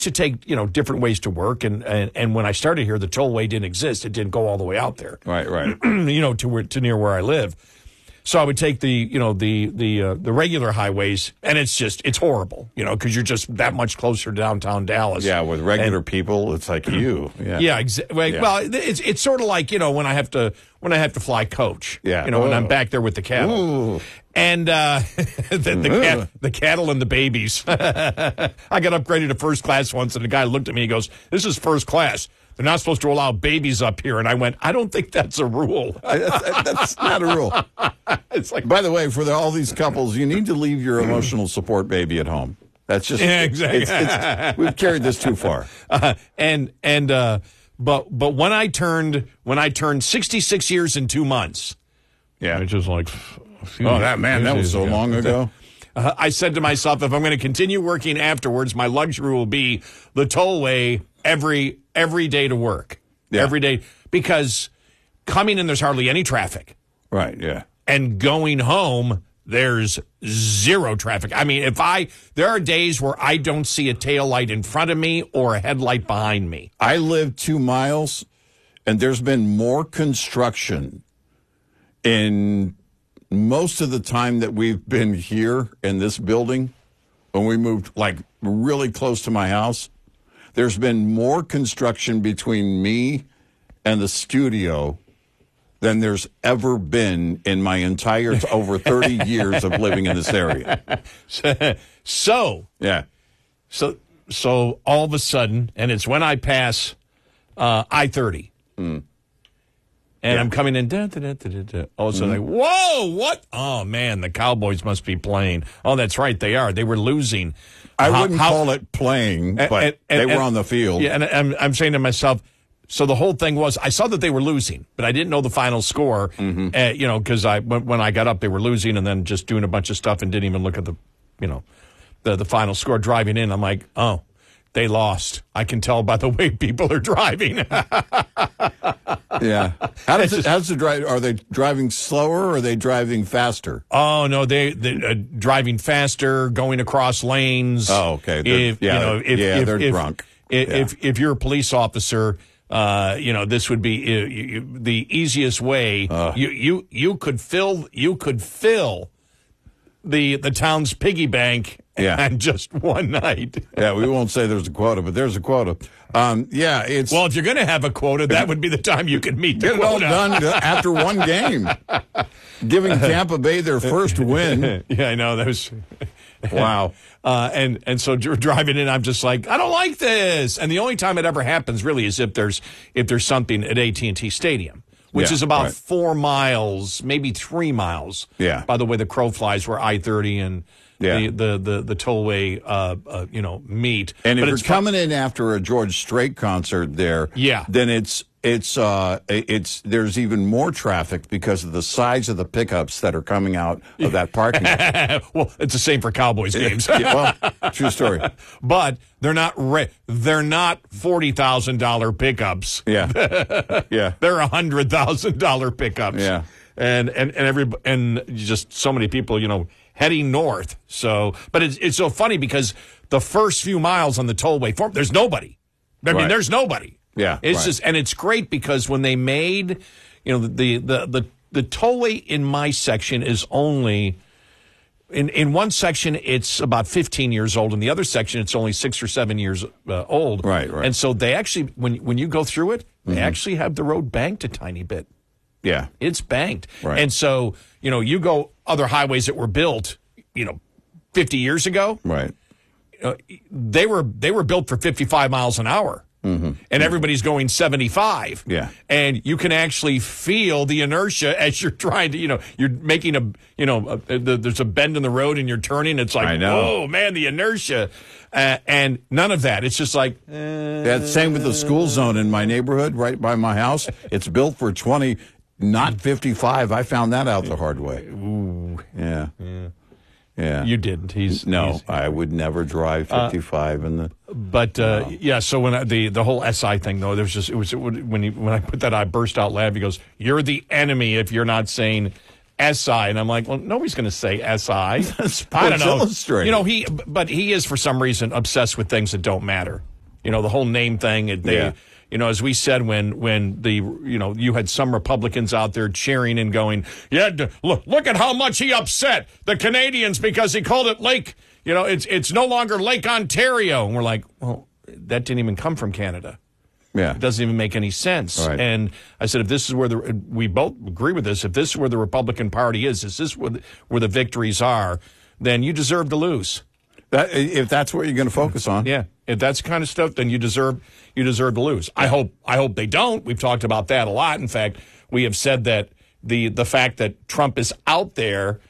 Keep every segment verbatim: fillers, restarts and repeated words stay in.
to take, you know, different ways to work. And, and, and when I started here, the tollway didn't exist. It didn't go all the way out there. Right, right. you know, to where, to near where I live. So I would take the, you know, the the uh, the regular highways, and it's just, it's horrible, you know, because you're just that much closer to downtown Dallas. Yeah, with regular and, people, it's like you. Yeah, yeah, exa- well, yeah. well, it's it's sort of like, you know, when I have to when I have to fly coach. Yeah, you know, oh. when I'm back there with the cattle. Ooh. And uh, the the, cat, the cattle and the babies. I got upgraded to first class once, and the guy looked at me. He goes, "This is first class. They're not supposed to allow babies up here." And I went, "I don't think that's a rule." that's, that's not a rule. It's like, by the way, for the, all these couples, you need to leave your emotional support baby at home. That's just yeah, exactly. It's, it's, we've carried this too far. Uh, and and uh, but but when I turned when I turned sixty-six years and two months, yeah, which is like, oh, that man, that was so ago. long ago. Uh, I said to myself, if I'm going to continue working afterwards, my luxury will be the tollway every every day to work, yeah. every day, because coming in there's hardly any traffic, right? Yeah, and going home there's zero traffic. I mean, if I there are days where I don't see a tail light in front of me or a headlight behind me. I live two miles, and there's been more construction in most of the time that we've been here in this building. When we moved like really close to my house, there's been more construction between me and the studio than there's ever been in my entire t- over thirty years of living in this area. So, yeah. So, so all of a sudden, and it's when I pass uh, I thirty. Mm. And yeah. I'm coming in, da, da, da, da, da, da. All of a sudden, mm-hmm. like, whoa, what? Oh, man, the Cowboys must be playing. Oh, that's right, they are. They were losing. I how, wouldn't how, call it playing, but and, and, they were and, on the field. Yeah, and I'm, I'm saying to myself, so the whole thing was, I saw that they were losing, but I didn't know the final score, mm-hmm. uh, you know, because I when, when I got up, they were losing, and then just doing a bunch of stuff and didn't even look at the, you know, the, the final score. Driving in, I'm like, oh, they lost. I can tell by the way people are driving. Yeah. How does it, how's the drive? Are they driving slower or are they driving faster? Oh no, they they uh, driving faster, going across lanes. Oh, okay. They're, If, yeah, you know, if, yeah, if, they're if, drunk. If, yeah. if if you're a police officer, uh, you know this would be uh, you, you, the easiest way. Uh, you you you could fill you could fill the the town's piggy bank. Yeah. And just one night. Yeah, we won't say there's a quota, but there's a quota. Um, yeah, it's well, if you're going to have a quota, that would be the time you could meet the get quota. it all done after one game, giving Tampa Bay their first win. Yeah, I know that was wow. Uh, and and so driving in, I'm just like, I don't like this. And the only time it ever happens really is if there's if there's something at A T and T Stadium, which yeah, is about right. four miles, maybe three miles. Yeah. By the way, the crow flies where I thirty and yeah. the, the the the tollway, uh, uh, you know, meet. And but if it's you're coming in after a George Strait concert there, yeah. then it's it's uh it's there's even more traffic because of the size of the pickups that are coming out of that parking lot. Well, it's the same for Cowboys games. Yeah, well, true story. But they're not re- they're not forty thousand dollar pickups. Yeah, yeah. They're a hundred thousand dollar pickups. Yeah, and and and every and just so many people, you know, heading north. So, but it's it's so funny because the first few miles on the tollway form, there's nobody. I mean, right. there's nobody. Yeah, it's right. just, and it's great because when they made, you know, the the the the tollway in my section is only. In in one section, it's about fifteen years old. In the other section, it's only six or seven years uh, old. Right, right. And so they actually, when when you go through it, they mm-hmm. actually have the road banked a tiny bit. Yeah. It's banked. Right. And so, you know, you go other highways that were built, you know, fifty years ago. Right. Uh, they were they were built for fifty-five miles an hour. Mm-hmm. And everybody's going seventy-five. Yeah. And you can actually feel the inertia as you're trying to, you know, you're making a, you know, a, the, there's a bend in the road and you're turning. It's like, I know. whoa, man, the inertia. Uh, and none of that. It's just like. Uh, yeah, same with the school zone in my neighborhood right by my house. It's built for twenty, not fifty-five. I found that out the hard way. Ooh. Yeah. Yeah. Yeah. You didn't. He's No, he's, I would never drive fifty-five uh, in the. But uh, no. yeah, so when I, the the whole S I thing though, there was just it was it would, when he, when I put that I burst out laughing. He goes, "You're the enemy if you're not saying S I," and I'm like, "Well, nobody's going to say S I." Sports I don't know. Illustrated. You know, he but he is for some reason obsessed with things that don't matter. You know, the whole name thing. They, Yeah. You know, as we said, when when the you know you had some Republicans out there cheering and going, yeah, d- look look at how much he upset the Canadians because he called it Lake. You know, it's it's no longer Lake Ontario, and we're like, well, that didn't even come from Canada. Yeah. It doesn't even make any sense. Right. And I said, if this is where the we both agree with this, if this is where the Republican Party is, is this where the, where the victories are, then you deserve to lose. That, if that's what you're going to focus on. Yeah, if that's the kind of stuff, then you deserve you deserve to lose. I hope I hope they don't. We've talked about that a lot. In fact, we have said that the the fact that Trump is out there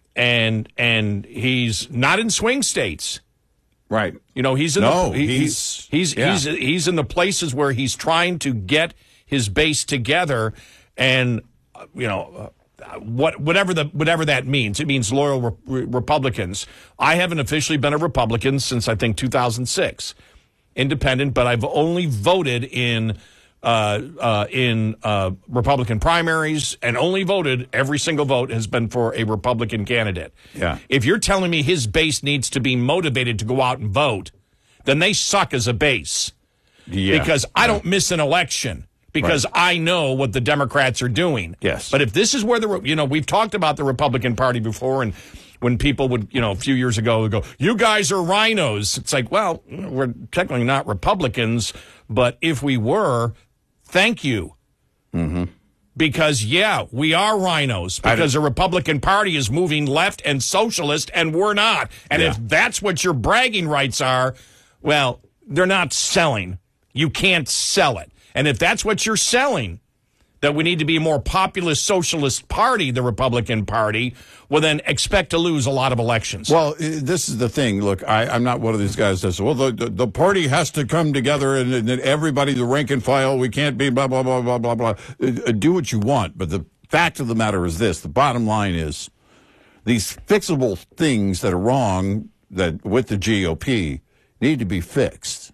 and and he's not in swing states. Right. You know, he's in no, the, he, he's he's yeah. he's he's in the places where he's trying to get his base together, and uh, you know. Uh, What whatever the whatever that means, it means loyal re- Republicans. I haven't officially been a Republican since I think two thousand six, independent, but I've only voted in uh, uh, in uh, Republican primaries, and only voted. Every single vote has been for a Republican candidate. Yeah. If you're telling me his base needs to be motivated to go out and vote, then they suck as a base. Yeah. Because I don't miss an election. Because right. I know what the Democrats are doing. Yes. But if this is where the, you know, we've talked about the Republican Party before, and when people would, you know, a few years ago would go, you guys are rhinos. It's like, well, we're technically not Republicans, but if we were, thank you. Mm-hmm. Because, yeah, we are rhinos. Because the Republican Party is moving left and socialist, and we're not. And yeah. if that's what your bragging rights are, well, they're not selling. You can't sell it. And if that's what you're selling, that we need to be a more populist socialist party, the Republican Party, well, then expect to lose a lot of elections. Well, this is the thing. Look, I, I'm not one of these guys that says, well, the, the, the party has to come together and, and everybody, the rank and file, we can't be blah, blah, blah, blah, blah, blah. Uh, do what you want. But the fact of the matter is this. The bottom line is these fixable things that are wrong that with the G O P need to be fixed.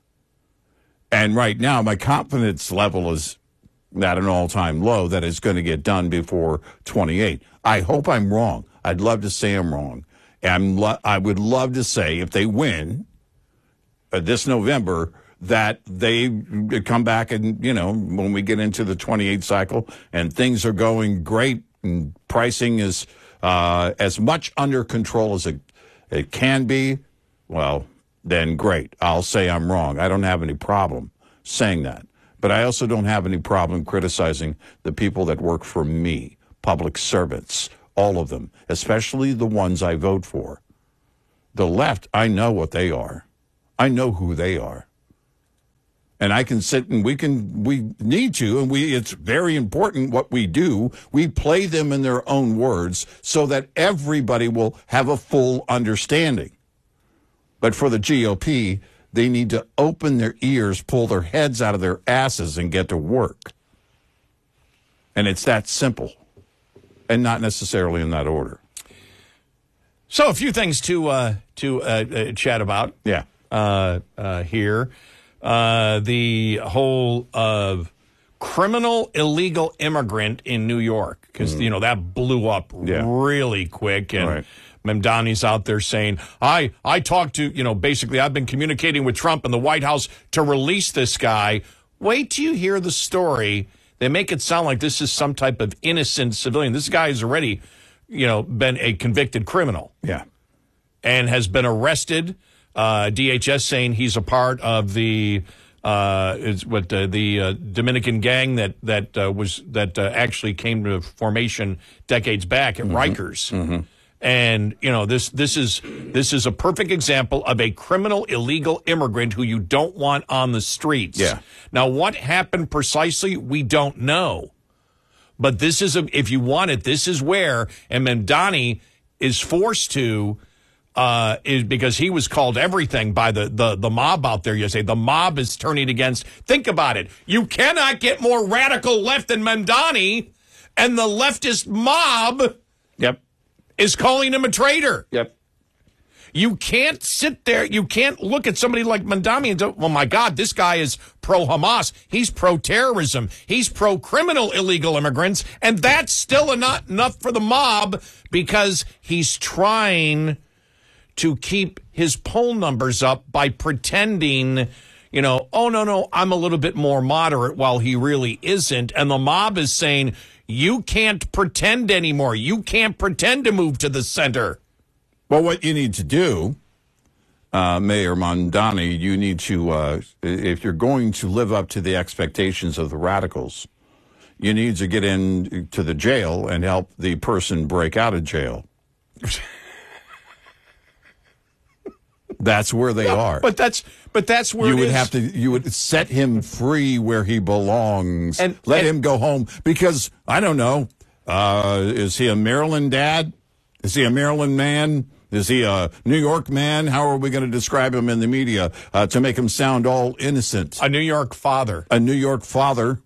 And right now, my confidence level is at an all-time low that it's going to get done before twenty-eight. I hope I'm wrong. I'd love to say I'm wrong. I'm lo- I would love to say if they win uh, this November that they come back and, you know, when we get into the twenty-eight cycle and things are going great and pricing is uh, as much under control as it, it can be, well, then great. I'll say I'm wrong. I don't have any problem saying that. But I also don't have any problem criticizing the people that work for me, public servants, all of them, especially the ones I vote for. The left, I know what they are. I know who they are. And I can sit and we can, we need to, and we, it's very important what we do. We play them in their own words so that everybody will have a full understanding. But for the G O P, they need to open their ears, pull their heads out of their asses, and get to work. And it's that simple, and not necessarily in that order. So a few things to uh, to uh, uh, chat about. Yeah. Uh, uh, here, uh, the whole uh, criminal illegal immigrant in New York, because mm. you know that blew up yeah. really quick, and. Right. Mamdani's out there saying, I, I talked to, you know, basically I've been communicating with Trump and the White House to release this guy. Wait till you hear the story. They make it sound like this is some type of innocent civilian. This guy has already, you know, been a convicted criminal. Yeah. And has been arrested. Uh, D H S saying he's a part of the, uh, is what uh, the uh, Dominican gang that, that uh, was, that uh, actually came to formation decades back at mm-hmm. Rikers. Mm-hmm. And, you know, this this is this is a perfect example of a criminal illegal immigrant who you don't want on the streets. Yeah. Now, what happened precisely, we don't know. But this is, a, if you want it, this is where, and Mamdani is forced to, uh, is because he was called everything by the, the, the mob out there. You say the mob is turning against, think about it. You cannot get more radical left than Mamdani, and the leftist mob. Yep. Is calling him a traitor. Yep. You can't sit there. You can't look at somebody like Mamdani and go, well, my God, this guy is pro-Hamas. He's pro-terrorism. He's pro-criminal illegal immigrants. And that's still not enough for the mob because he's trying to keep his poll numbers up by pretending, you know, oh, no, no, I'm a little bit more moderate while he really isn't. And the mob is saying, you can't pretend anymore. You can't pretend to move to the center. Well, what you need to do, uh, Mayor Mamdani, you need to, uh, if you're going to live up to the expectations of the radicals, you need to get into the jail and help the person break out of jail. That's where they yeah, are. But that's but that's where you it would is. have to. You would set him free where he belongs. And let and, him go home because I don't know. Uh, is he a Maryland dad? Is he a Maryland man? Is he a New York man? How are we going to describe him in the media uh, to make him sound all innocent? A New York father. A New York father.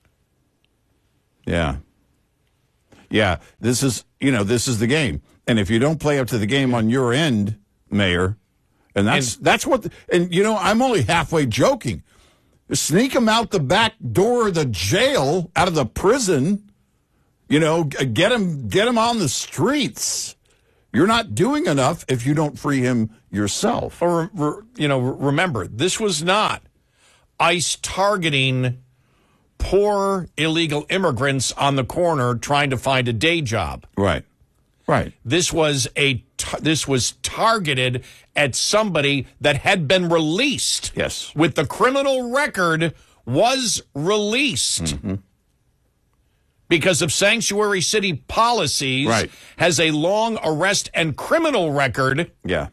Yeah. Yeah. This is you know this is the game, and if you don't play up to the game on your end, Mayor. And that's and, that's what, and you know, I'm only halfway joking. Sneak him out the back door of the jail, out of the prison. You know, get him, get him on the streets. You're not doing enough if you don't free him yourself. Or, you know, remember, this was not ICE targeting poor illegal immigrants on the corner trying to find a day job. Right. Right. This was a this was targeted at somebody that had been released. Yes. With the criminal record was released. Mm-hmm. Because of sanctuary city policies, right. has a long arrest and criminal record. Yeah.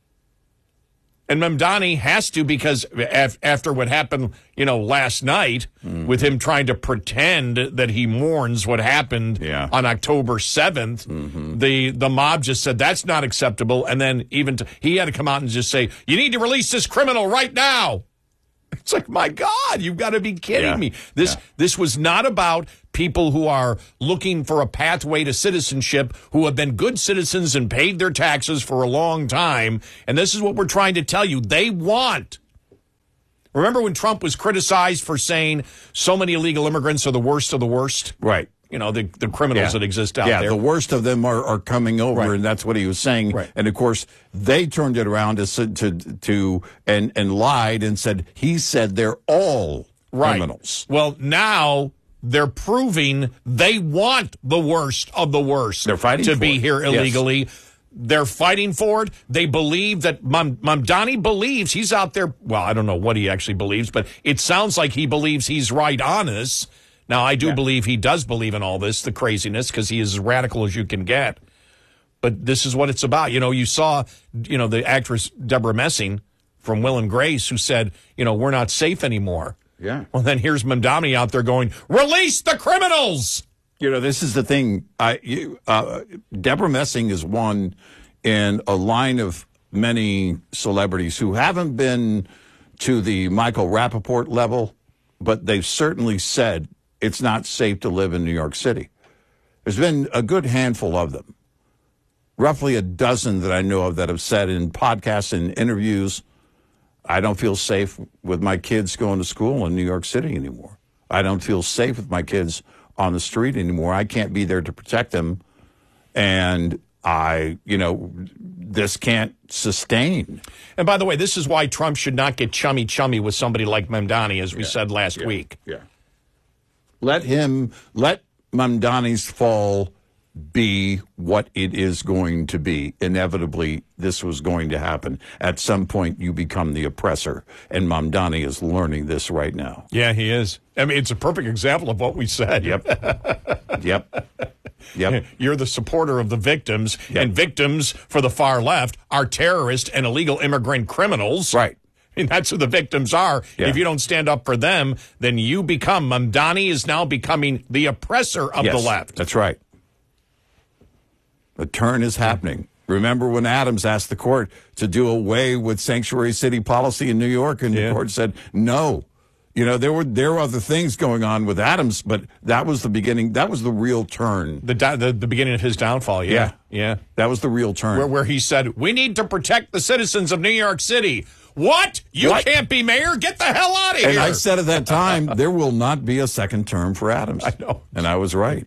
And Mamdani has to because af- after what happened, you know, last night mm. with him trying to pretend that he mourns what happened yeah. on October seventh, mm-hmm. the the mob just said that's not acceptable. And then even to, he had to come out and just say, you need to release this criminal right now. It's like, my God, you've got to be kidding yeah. me. This yeah. this was not about people who are looking for a pathway to citizenship, who have been good citizens and paid their taxes for a long time. And this is what we're trying to tell you. They want. Remember when Trump was criticized for saying so many illegal immigrants are the worst of the worst? Right. You know, the, the criminals yeah. that exist out yeah, there. Yeah, the worst of them are, are coming over, right. and that's what he was saying. Right. And, of course, they turned it around to, to, to and, and lied and said, he said they're all right. criminals. Well, now they're proving they want the worst of the worst they're fighting to for be it. here illegally. Yes. They're fighting for it. They believe that Mam- Mamdani believes he's out there. Well, I don't know what he actually believes, but it sounds like he believes he's right on this. Now, I do yeah. believe he does believe in all this, the craziness, because he is as radical as you can get. But this is what it's about. You know, you saw, you know, the actress Deborah Messing from Will and Grace who said, you know, we're not safe anymore. Yeah. Well, then here's Mamdani out there going, release the criminals. You know, this is the thing. I, you, uh, Deborah Messing is one in a line of many celebrities who haven't been to the Michael Rappaport level, but they've certainly said it's not safe to live in New York City. There's been a good handful of them, roughly a dozen that I know of that have said in podcasts and interviews, I don't feel safe with my kids going to school in New York City anymore. I don't feel safe with my kids on the street anymore. I can't be there to protect them. And I, you know, this can't sustain. And by the way, this is why Trump should not get chummy-chummy with somebody like Mamdani, as we yeah. said last yeah. week. Yeah. Let him, let Mamdani's fall be what it is going to be. Inevitably, this was going to happen. At some point, you become the oppressor, and Mamdani is learning this right now. Yeah, he is. I mean, it's a perfect example of what we said. Yep. yep. Yep. You're the supporter of the victims, yep. and victims for the far left are terrorists and illegal immigrant criminals. Right. And that's who the victims are. Yeah. If you don't stand up for them, then you become, Mamdani is now becoming the oppressor of yes, the left. That's right. The turn is happening. Remember when Adams asked the court to do away with sanctuary city policy in New York, and yeah. the court said no. You know, there were there were other things going on with Adams, but that was the beginning. That was the real turn. The the, the beginning of his downfall, yeah. Yeah. Yeah. That was the real turn. Where, where he said, we need to protect the citizens of New York City. What? You what? can't be mayor? Get the hell out of and here. And I said at that time, there will not be a second term for Adams. I know. And I was right.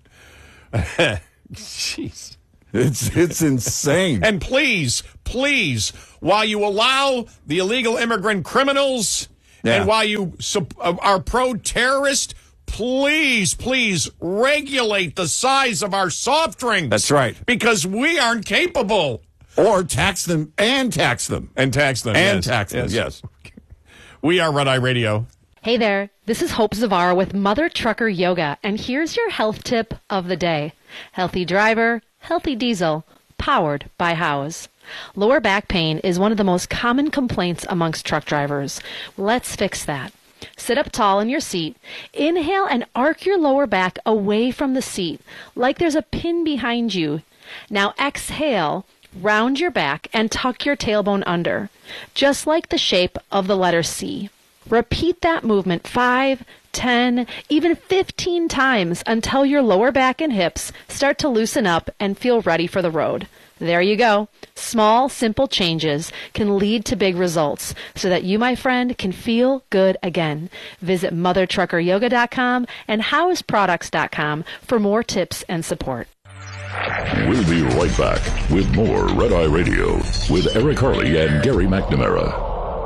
Jeez. It's it's insane. And please, please, while you allow the illegal immigrant criminals Yeah. And while you sup- are pro-terrorist, please, please regulate the size of our soft drinks. That's right. Because we aren't capable. Or tax them and tax them. And tax them. And yes. tax them, yes. We are Red Eye Radio. Hey there, this is Hope Zavara with Mother Trucker Yoga, and here's your health tip of the day. Healthy driver, healthy diesel, powered by Howes. Lower back pain is one of the most common complaints amongst truck drivers. Let's fix that. Sit up tall in your seat. Inhale and arc your lower back away from the seat, like there's a pin behind you. Now exhale, round your back, and tuck your tailbone under, just like the shape of the letter C. Repeat that movement five, ten, even fifteen times until your lower back and hips start to loosen up and feel ready for the road. There you go. Small, simple changes can lead to big results so that you, my friend, can feel good again. Visit mother trucker yoga dot com and howes products dot com for more tips and support. We'll be right back with more Red Eye Radio with Eric Harley and Gary McNamara.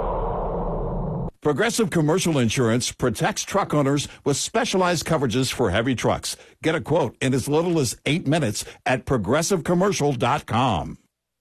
Progressive Commercial Insurance protects truck owners with specialized coverages for heavy trucks. Get a quote in as little as eight minutes at progressive commercial dot com.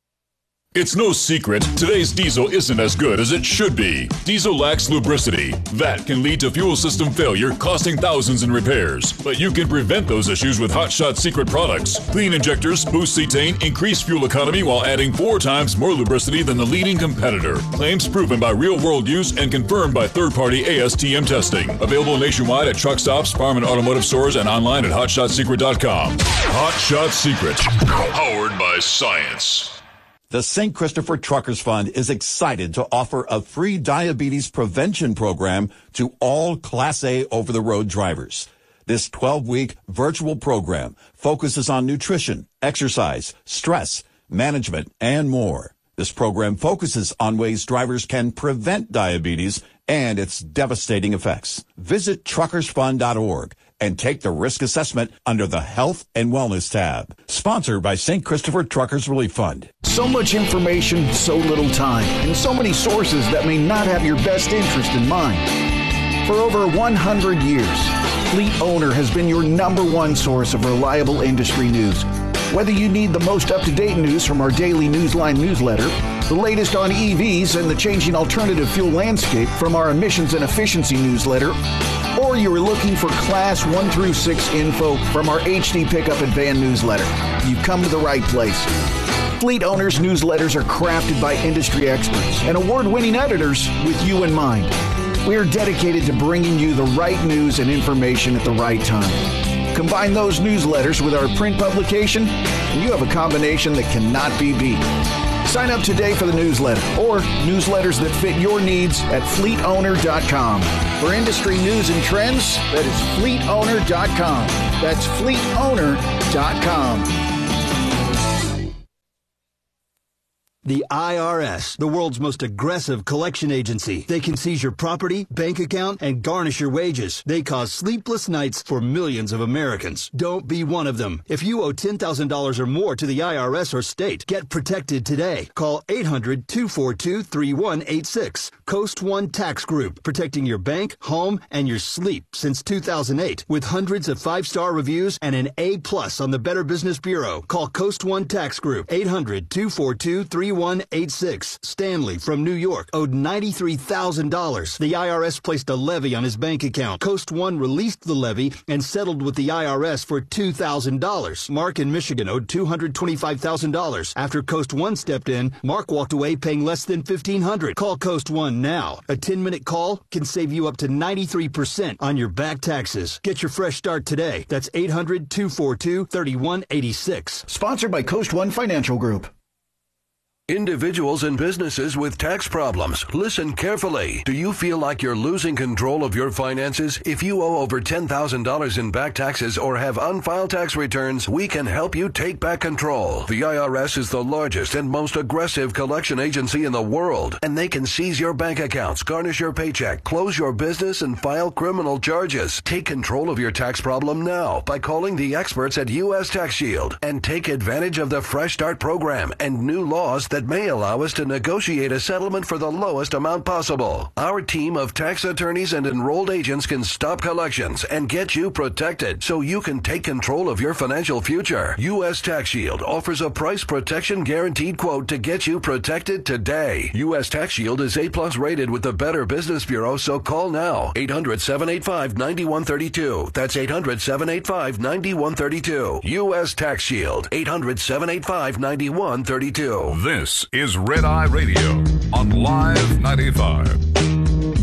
It's no secret, today's diesel isn't as good as it should be. Diesel lacks lubricity. That can lead to fuel system failure, costing thousands in repairs. But you can prevent those issues with Hot Shot Secret products. Clean injectors boost cetane, increase fuel economy while adding four times more lubricity than the leading competitor. Claims proven by real-world use and confirmed by third-party A S T M testing. Available nationwide at truck stops, farm and automotive stores, and online at hot shot secret dot com. Hot Shot Secret, powered by science. The Saint Christopher Truckers Fund is excited to offer a free diabetes prevention program to all Class A over-the-road drivers. This twelve-week virtual program focuses on nutrition, exercise, stress, management, and more. This program focuses on ways drivers can prevent diabetes and its devastating effects. Visit truckers fund dot org and take the risk assessment under the Health and Wellness tab. Sponsored by Saint Christopher Truckers Relief Fund. So much information, so little time, and so many sources that may not have your best interest in mind. For over one hundred years, Fleet Owner has been your number one source of reliable industry news. Whether you need the most up-to-date news from our daily Newsline newsletter, the latest on E Vs and the changing alternative fuel landscape from our emissions and efficiency newsletter, or you are looking for Class one through six info from our H D Pickup and Van newsletter, you've come to the right place. Fleet Owners newsletters are crafted by industry experts and award-winning editors with you in mind. We are dedicated to bringing you the right news and information at the right time. Combine those newsletters with our print publication, and you have a combination that cannot be beat. Sign up today for the newsletter or newsletters that fit your needs at fleet owner dot com. For industry news and trends, that is fleet owner dot com. That's fleet owner dot com. The I R S, the world's most aggressive collection agency. They can seize your property, bank account, and garnish your wages. They cause sleepless nights for millions of Americans. Don't be one of them. If you owe ten thousand dollars or more to the I R S or state, get protected today. Call eight hundred, two four two, three one eight six. Coast One Tax Group, protecting your bank, home, and your sleep since two thousand eight. With hundreds of five-star reviews and an A plus on the Better Business Bureau. Call Coast One Tax Group, eight hundred, two four two, three one eight six. Stanley from New York owed ninety-three thousand dollars. The I R S placed a levy on his bank account. Coast One released the levy and settled with the I R S for two thousand dollars. Mark in Michigan owed two hundred twenty-five thousand dollars. After Coast One stepped in, Mark walked away paying less than fifteen hundred dollars. Call Coast One now. A ten-minute call can save you up to ninety-three percent on your back taxes. Get your fresh start today. That's eight hundred, two four two, three one eight six. Sponsored by Coast One Financial Group. Individuals and businesses with tax problems, listen carefully. Do you feel like you're losing control of your finances? If you owe over ten thousand dollars in back taxes or have unfiled tax returns, we can help you take back control. The I R S is the largest and most aggressive collection agency in the world, and they can seize your bank accounts, garnish your paycheck, close your business, and file criminal charges. Take control of your tax problem now by calling the experts at U S Tax Shield and take advantage of the Fresh Start program and new laws that that may allow us to negotiate a settlement for the lowest amount possible. Our team of tax attorneys and enrolled agents can stop collections and get you protected so you can take control of your financial future. U S Tax Shield offers a price protection guaranteed quote to get you protected today. U S Tax Shield is A plus rated with the Better Business Bureau, so call now. eight hundred, seven eight five, nine one three two. That's eight hundred, seven eight five, nine one three two. U S Tax Shield. eight hundred, seven eight five, nine one three two. This is Red Eye Radio on Live ninety-five.